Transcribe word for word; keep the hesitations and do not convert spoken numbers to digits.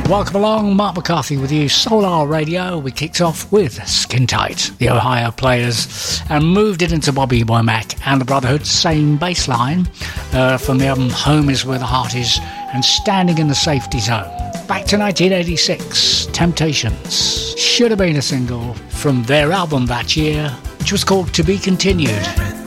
Welcome along, Mark McCarthy with you, Solar Radio. We kicked off with Skin Tight, the Ohio Players, and moved it into Bobby Womack and the Brotherhood, same bass line, uh, from the album Home Is Where the Heart Is, and Standing in the Safety Zone. Back to nineteen eighty-six, Temptations. Should have been a single from their album that year, which was called To Be Continued.